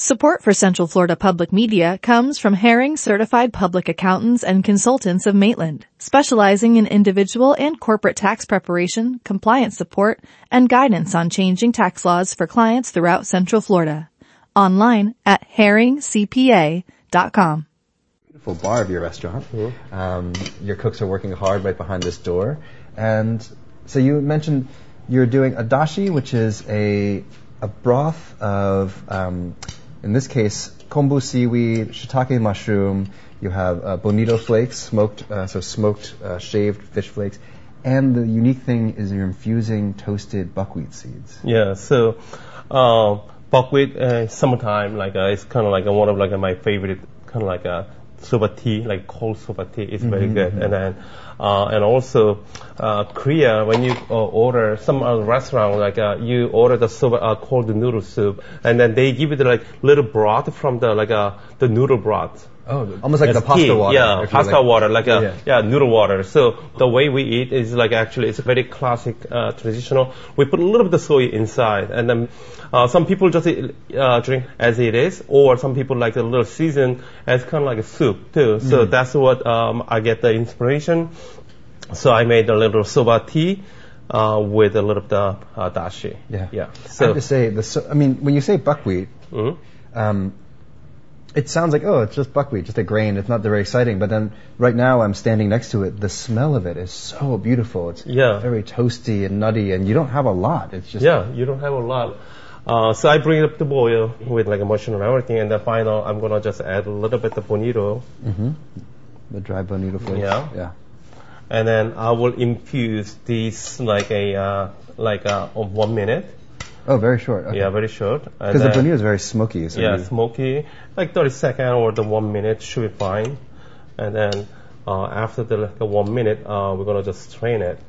Support for Central Florida Public Media comes from Herring Certified Public Accountants and Consultants of Maitland, specializing in individual and corporate tax preparation, compliance support, and guidance on changing tax laws for clients throughout Central Florida. Online at herringcpa.com. Beautiful bar of your restaurant. Mm-hmm. Your cooks are working hard right behind this door. And so you mentioned you're doing a dashi, which is a broth of, in this case, kombu seaweed, shiitake mushroom. You have bonito flakes, smoked shaved fish flakes. And the unique thing is you're infusing toasted buckwheat seeds. Yeah, so buckwheat, summertime, it's kind of like one of my favorite, kind of like a soba tea, like cold soba tea is very good. And then, and also, Korea, when you order some restaurant, you order the soba, cold noodle soup, and then they give you the little broth from the noodle broth. Oh, almost like the pasta water. Yeah, pasta water, noodle water. So the way we eat is actually it's very classic, traditional. We put a little bit of soy inside, and then some people just drink as it is, or some people like a little season as kind of like a soup too. So that's what I get the inspiration. So I made a little soba tea with a little bit of dashi. Yeah. So I have to say, when you say buckwheat, it sounds like, it's just buckwheat, just a grain. It's not very exciting. But then right now I'm standing next to it. The smell of it is so beautiful. It's very toasty and nutty, and you don't have a lot. It's just... Yeah, you don't have a lot. So I bring it up to boil with a mushroom and everything, and then final I'm going to just add a little bit of bonito. Mm-hmm. The dry bonito flakes. Yeah. And then I will infuse these 1 minute. Oh, very short. Okay. Yeah, very short. Because the bonito is very smoky. So smoky. 30 seconds or the 1 minute should be fine. And then after the 1 minute, we're going to just strain it.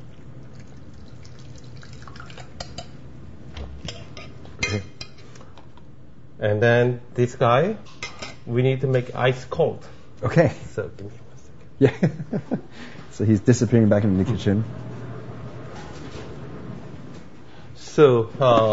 Okay. And then this guy, we need to make ice cold. Okay. So give me 1 second. Yeah. So he's disappearing back into the kitchen. So,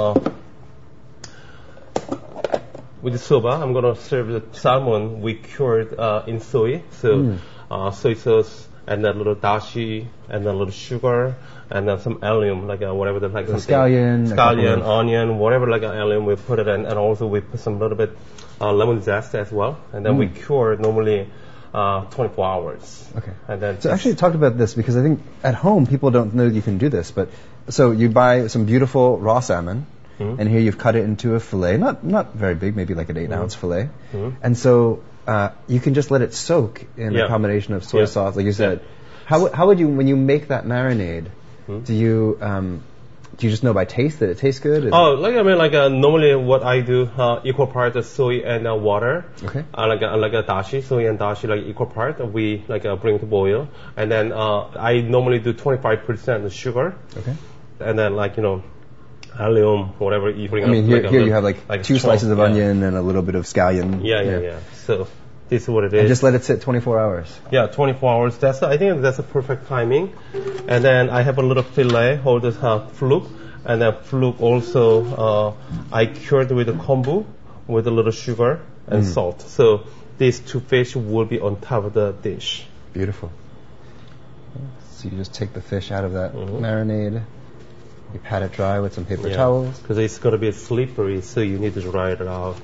with the soba, I'm going to serve the salmon we cured in soy. So, soy sauce, and then a little dashi, and then a little sugar, and then some allium, whatever the scallion, onion, whatever allium, we put it in, and also we put some little bit lemon zest as well, and then we cure normally 24 hours. Okay. And then so actually talk about this, because I think at home people don't know you can do this, but so you buy some beautiful raw salmon, and here you've cut it into a fillet, not very big, maybe like an 8-ounce fillet, and so you can just let it soak in a combination of soy sauce, like you said. How would you, when you make that marinade, do you just know by taste that it tastes good? Normally what I do, equal part of soy and water. Okay. Like a dashi, soy and dashi, equal part. We bring to boil, and then I normally do 25% sugar. Okay. And then allium, whatever you bring. Here you have 2 slices of onion and a little bit of scallion. Yeah. So this is what it is. And just let it sit 24 hours. Yeah, 24 hours. I think that's a perfect timing. And then I have a little fillet, hold this fluke, and then fluke also I cured with the kombu with a little sugar and salt. So these 2 fish will be on top of the dish. Beautiful. So you just take the fish out of that marinade. You pat it dry with some paper towels. Because it's going to be slippery, so you need to dry it out.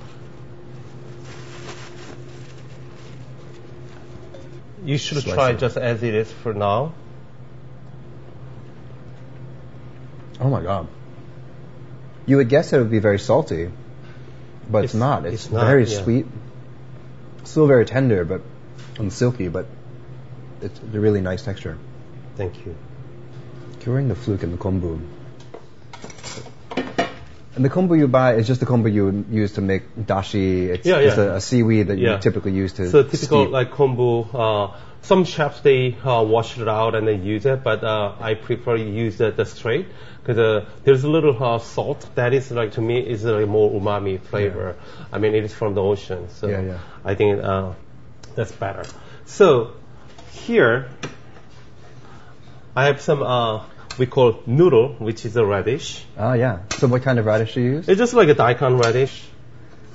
You should try just as it is for now. Oh my God. You would guess it would be very salty, but it's not. It's not, very sweet. Still very tender and silky, but it's a really nice texture. Thank you. Curing the fluke and the kombu. And the kombu you buy is just the kombu you use to make dashi. It's just a seaweed that you typically use to So typical steep. Kombu, some chefs they wash it out and they use it, but I prefer use the straight, because there's a little salt that is to me is more umami flavor. It is from the ocean, so I think that's better. So here I have some we call noodle, which is a radish. Oh, yeah. So what kind of radish do you use? It's just like a daikon radish.